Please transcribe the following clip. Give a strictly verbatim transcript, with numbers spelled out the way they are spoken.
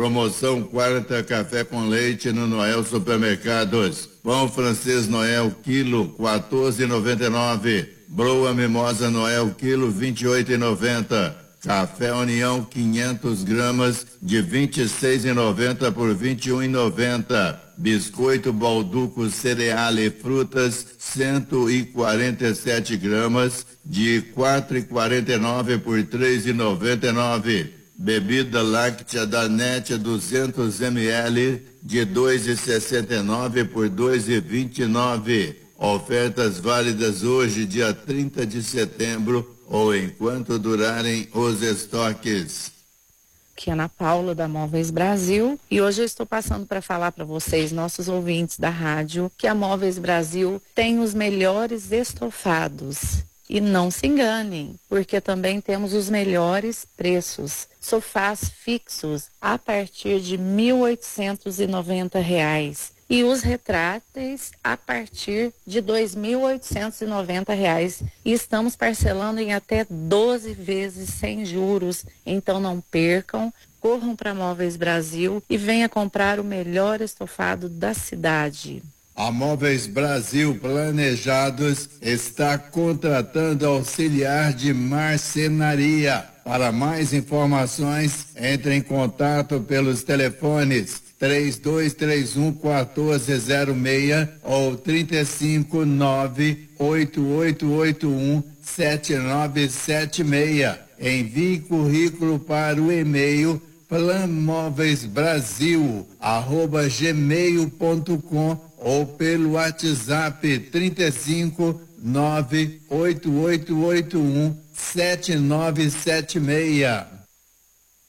Promoção quarta café com leite no Noel Supermercados. Pão francês Noel quilo quatorze e noventa e nove. Broa mimosa Noel quilo vinte e oito e noventa. Café União quinhentas gramas de vinte e seis e noventa por vinte e um e noventa. Biscoito Balduco cereal e frutas cento e quarenta e sete gramas de quatro e quarenta e nove por três e noventa e nove. Bebida láctea da Net duzentos mililitros de dois e sessenta e nove por dois e vinte e nove. Ofertas válidas hoje, dia trinta de setembro, ou enquanto durarem os estoques. Aqui é Ana Paula da Móveis Brasil e hoje eu estou passando para falar para vocês, nossos ouvintes da rádio, que a Móveis Brasil tem os melhores estofados. E não se enganem, porque também temos os melhores preços. Sofás fixos a partir de mil oitocentos e noventa reais. E os retráteis a partir de dois mil oitocentos e noventa reais. E estamos parcelando em até doze vezes sem juros. Então não percam, corram para Móveis Brasil e venha comprar o melhor estofado da cidade. A Móveis Brasil Planejados está contratando auxiliar de marcenaria. Para mais informações, entre em contato pelos telefones três dois três um, um quatro zero seis ou trinta e cinco, nove oito oito oito um, sete nove sete seis. Envie currículo para o e-mail planmóveisbrasil arroba gmail ponto com ou pelo WhatsApp trinta e cinco, nove oito oito oito um, sete nove sete seis.